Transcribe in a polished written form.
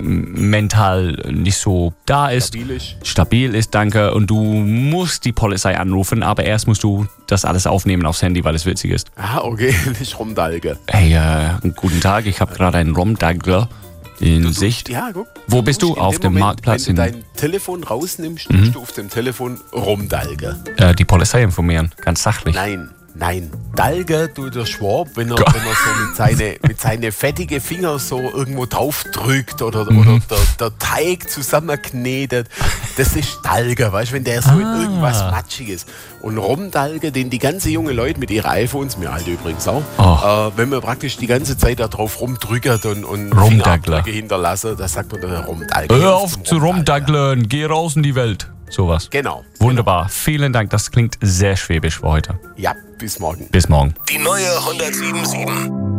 mental nicht so da ist. Stabil ist, danke. Und du musst die Polizei anrufen, aber erst musst du das alles aufnehmen aufs Handy, weil es witzig ist. Ah, okay, nicht Rumdalge. Hey, guten Tag, ich habe gerade einen Rumdalgler in Sicht. Ja, guck. Wo bist du? Auf dem Marktplatz? Wenn du dein Telefon rausnimmst, musst du auf dem Telefon Rumdalge. Die Polizei informieren, ganz sachlich. Nein. Dalge tut der Schwab, wenn er so mit seine fettige Finger so irgendwo drauf drückt oder der Teig zusammenknetet. Das ist Dalge, weißt du, wenn der so in irgendwas matschig ist. Und Rumdalge, den die ganze junge Leute mit ihren iPhones, mir halt übrigens auch, wenn man praktisch die ganze Zeit da drauf rumdrückt und Fingerabdrücke hinterlassen, das sagt man dann Rumdalge. Hör auf zu rumdaggeln, geh raus in die Welt. Sowas. Genau. Wunderbar. Vielen Dank. Das klingt sehr schwäbisch für heute. Ja, bis morgen. Bis morgen. Die neue 107.7.